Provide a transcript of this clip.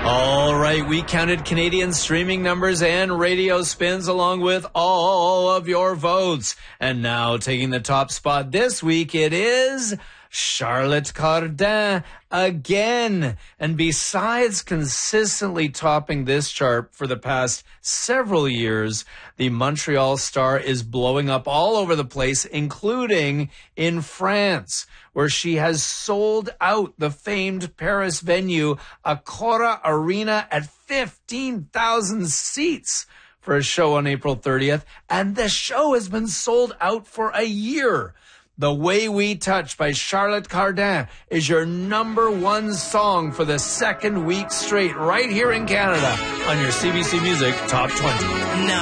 All right, we counted Canadian streaming numbers and radio spins along with all of your votes. And now taking the top spot this week, it is Charlotte Cardin again. And besides consistently topping this chart for the past several years, the Montreal star is blowing up all over the place, including in France, where she has sold out the famed Paris venue, Accor Arena, at 15,000 seats for a show on April 30th. And the show has been sold out for a year. The Way We Touch by Charlotte Cardin is your number one song for the second week straight right here in Canada on your CBC Music Top 20.